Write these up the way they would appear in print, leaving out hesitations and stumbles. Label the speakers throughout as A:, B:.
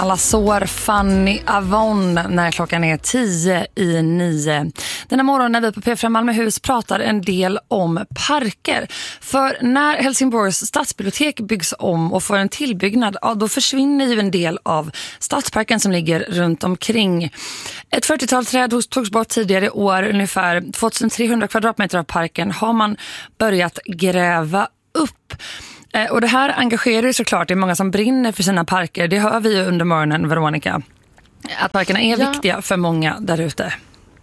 A: Alla sår Fanny Avon när klockan är 10:09. Denna morgon när vi på P4 Malmöhus pratar en del om parker. För när Helsingborgs stadsbibliotek byggs om och får en tillbyggnad, ja, då försvinner ju en del av stadsparken som ligger runt omkring. Ett 40-tal träd togs bort tidigare i år. Ungefär 2300 kvadratmeter av parken har man börjat gräva upp. Och det här engagerar ju såklart, det är många som brinner för sina parker. Det hör vi ju under morgonen, Veronica. Att parkerna är viktiga för många där ute.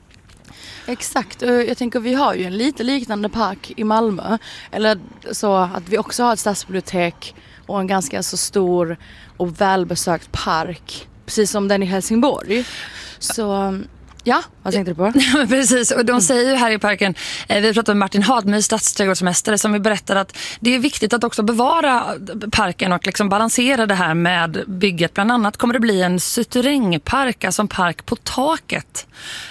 B: Exakt, jag tänker vi har ju en lite liknande park i Malmö. Eller så att vi också har ett stadsbibliotek och en ganska så stor och välbesökt park. Precis som den i Helsingborg. Så... Ja, vad tänkte du på?
A: Precis, och de säger ju här i parken, vi pratade med Martin Hadmy, stadsträdgårdsmästare, som vi berättar att det är viktigt att också bevara parken och liksom balansera det här med bygget. Bland annat kommer det bli en suterrängpark, alltså en park på taket,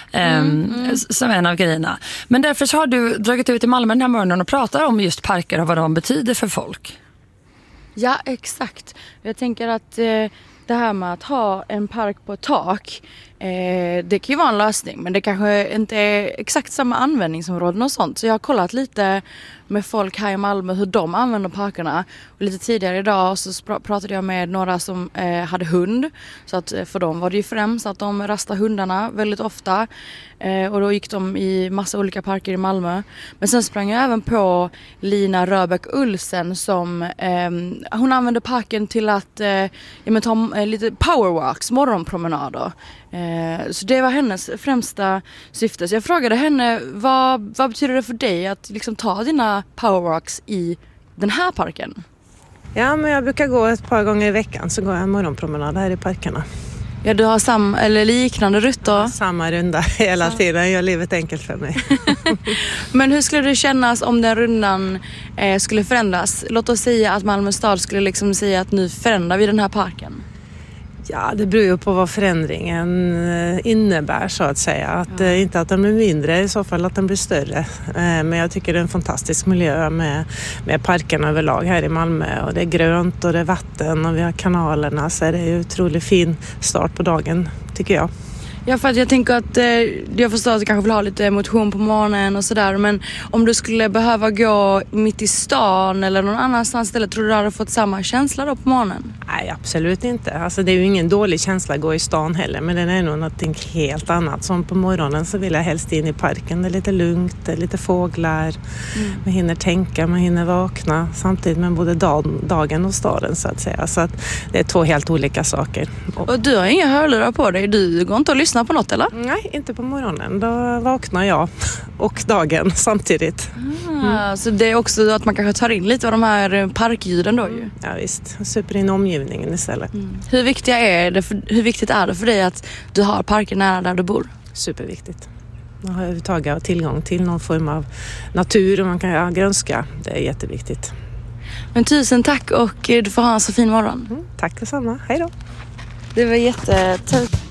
A: som en av grejerna. Men därför så har du dragit ut i Malmö den här morgonen och pratar om just parker och vad de betyder för folk.
B: Ja, exakt. Jag tänker att det här med att ha en park på tak, det kan ju vara en lösning, men det kanske inte är exakt samma användningsområden och sånt. Så jag har kollat lite med folk här i Malmö hur de använder parkerna. Och lite tidigare idag så pratade jag med några som hade hund. Så att för dem var det ju främst att de rastade hundarna väldigt ofta. Och då gick de i massa olika parker i Malmö. Men sen sprang jag även på Lina Röbeck-Ulsen som hon använde parken till att ta lite powerwalks, morgonpromenader. Så det var hennes främsta syfte. Så jag frågade henne, vad betyder det för dig att liksom ta dina powerwalks i den här parken?
C: Ja, men jag brukar gå ett par gånger i veckan, så går jag en morgonpromenad här i parkerna.
B: Ja, du har samma eller liknande rutter?
C: Samma runda hela tiden, gör livet enkelt för mig.
B: Men hur skulle det kännas om den rundan skulle förändras? Låt oss säga att Malmö stad skulle liksom säga att nu förändrar vi den här parken.
C: Ja, det beror ju på vad förändringen innebär, så att säga. Att, inte att den blir mindre, i så fall att den blir större. Men jag tycker det är en fantastisk miljö med parkerna överlag här i Malmö. Och det är grönt och det är vatten och vi har kanalerna. Så det är ju otroligt fin start på dagen, tycker jag.
B: Ja, för att jag tänker att jag förstår att du kanske vill ha lite motion på morgonen och sådär. Men om du skulle behöva gå mitt i stan eller någon annanstans istället, tror du hade fått samma känsla då på morgonen?
C: Nej, absolut inte. Alltså, det är ju ingen dålig känsla att gå i stan heller. Men den är nog något helt annat. Som på morgonen så vill jag helst in i parken. Det är lite lugnt, det är lite fåglar. Man hinner tänka, man hinner vakna. Samtidigt med både dagen och staden, så att säga. Så att det är två helt olika saker.
B: Och du har inga hörlurar på dig? Du går inte att lyssna på något, eller?
C: Nej, inte på morgonen. Då vaknar jag och dagen samtidigt.
B: Så det är också att man kanske tar in lite av de här parkljuden då ju.
C: Ja visst, super in omgivningen istället.
B: Hur viktigt är det för dig att du har parker nära där du bor?
C: Superviktigt. Man har överhuvudtaget tillgång till någon form av natur och man kan grönska. Det är jätteviktigt.
B: Men tusen tack och du får ha en så fin morgon.
C: Tack detsamma. Hej då.
B: Det var jättetrevligt.